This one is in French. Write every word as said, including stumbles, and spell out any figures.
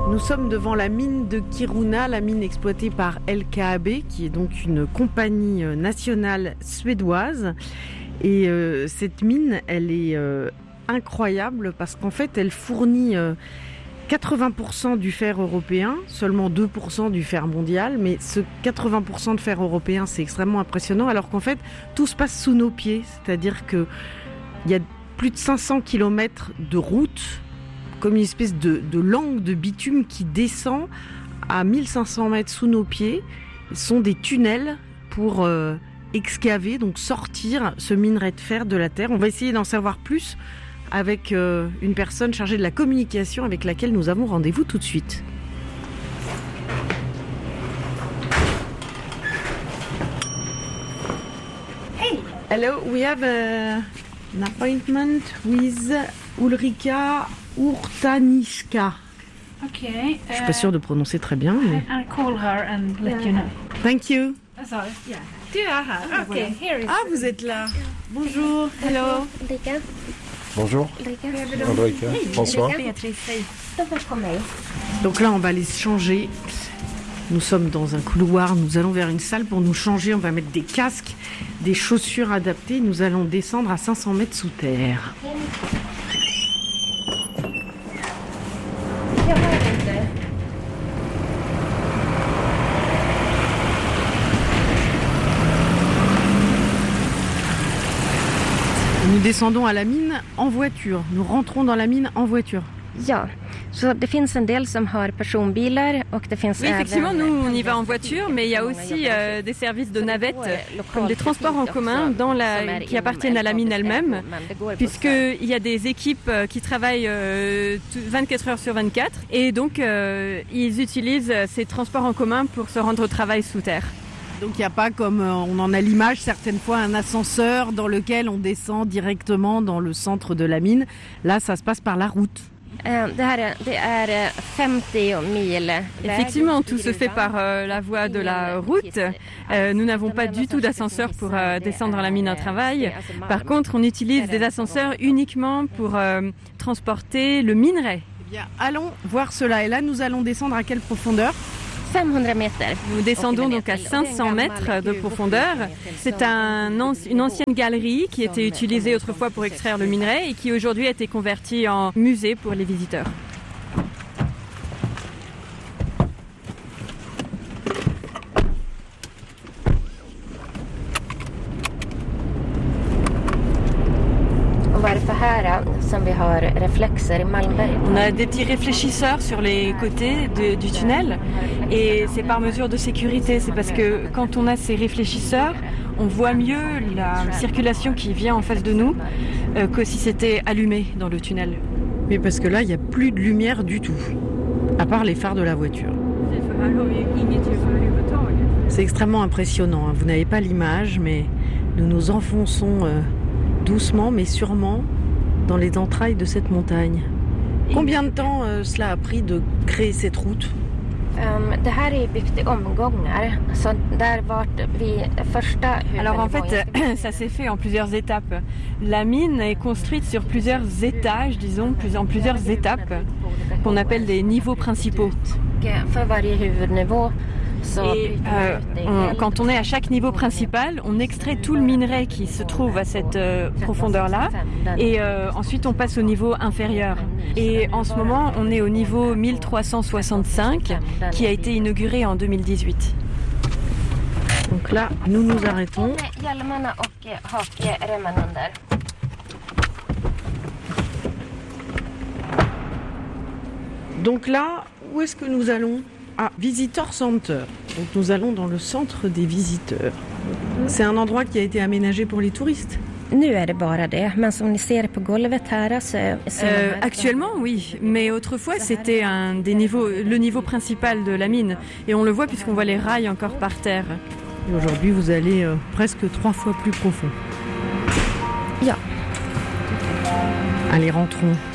Nous sommes devant la mine de Kiruna, la mine exploitée par L K A B, qui est donc une compagnie nationale suédoise. Et euh, cette mine, elle est euh, incroyable parce qu'en fait, elle fournit euh, quatre-vingts pour cent du fer européen, seulement deux pour cent du fer mondial. Mais ce quatre-vingts pour cent de fer européen, c'est extrêmement impressionnant, alors qu'en fait, tout se passe sous nos pieds. C'est-à-dire qu'il y a plus de cinq cents kilomètres de route, comme une espèce de, de langue de bitume qui descend à mille cinq cents mètres sous nos pieds. Ce sont des tunnels pour euh, excaver, donc sortir ce minerai de fer de la terre. On va essayer d'en savoir plus avec euh, une personne chargée de la communication avec laquelle nous avons rendez-vous tout de suite. Hey. Hello, we have a, an appointment with Ulrika Urtaniska. Okay. Je suis pas sûre de prononcer très bien. Mais... I'll call her and let you know. Thank you. Oh, sorry. Yeah. Do you have her? Ah, Okay, voilà. here is. Ah, vous êtes là. Bonjour. Hello. Ulrika. Bonjour. Ulrika. Ulrika. Bonsoir. Donc là, on va aller se changer. Nous sommes dans un couloir. Nous allons vers une salle pour nous changer. On va mettre des casques, des chaussures adaptées. Nous allons descendre à cinq cents mètres sous terre. Nous descendons à la mine en voiture. Nous rentrons dans la mine en voiture. Ja, så det finns en del som har personbilar och det finns Oui, effectivement, nous on y va en voiture, mais il y a aussi euh, des services de navettes, comme des transports en commun dans la, qui appartiennent à la mine elle-même, puisqu'il y a des équipes qui travaillent euh, vingt-quatre heures sur vingt-quatre, et donc euh, ils utilisent ces transports en commun pour se rendre au travail sous terre. Donc il n'y a pas, comme on en a l'image certaines fois, un ascenseur dans lequel on descend directement dans le centre de la mine. Là, ça se passe par la route. Effectivement, tout se fait par euh, la voie de la route. Euh, nous n'avons pas du tout d'ascenseur pour euh, descendre à la mine en travail. Par contre, on utilise des ascenseurs uniquement pour euh, transporter le minerai. Eh bien, allons voir cela. Et là, nous allons descendre à quelle profondeur ? Nous descendons donc à cinq cents mètres de profondeur. C'est un, une ancienne galerie qui était utilisée autrefois pour extraire le minerai et qui aujourd'hui a été convertie en musée pour les visiteurs. On a des petits réfléchisseurs sur les côtés de, du tunnel et c'est par mesure de sécurité. C'est parce que quand on a ces réfléchisseurs, on voit mieux la circulation qui vient en face de nous euh, que si c'était allumé dans le tunnel. Mais parce que là, il n'y a plus de lumière du tout, à part les phares de la voiture. C'est extrêmement impressionnant, hein. Vous n'avez pas l'image, mais nous nous enfonçons euh, doucement mais sûrement dans les entrailles de cette montagne. Combien de temps euh, cela a pris de créer cette route ? Alors en fait, ça s'est fait en plusieurs étapes. La mine est construite sur plusieurs étages, disons, en plusieurs étapes, qu'on appelle des niveaux principaux. Et euh, on, quand on est à chaque niveau principal, on extrait tout le minerai qui se trouve à cette euh, profondeur-là et euh, ensuite on passe au niveau inférieur. Et en ce moment, on est au niveau mille trois cent soixante-cinq qui a été inauguré en deux mille dix-huit. Donc là, nous nous arrêtons. Donc là, où est-ce que nous allons ? Ah, Visitor Center. Donc nous allons dans le centre des visiteurs. C'est un endroit qui a été aménagé pour les touristes. Euh, actuellement, oui. Mais autrefois, c'était un des niveaux, le niveau principal de la mine. Et on le voit puisqu'on voit les rails encore par terre. Et aujourd'hui, vous allez euh, presque trois fois plus profond. Ja. Allez, rentrons.